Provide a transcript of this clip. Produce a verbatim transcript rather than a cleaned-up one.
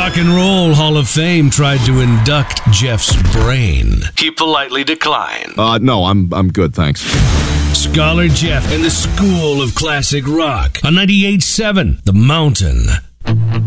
Rock and Roll Hall of Fame tried to induct Jeff's brain. He politely declined. Uh, no, I'm I'm good, thanks. Scholar Jeff and the School of Classic Rock on ninety-eight point seven The Mountain.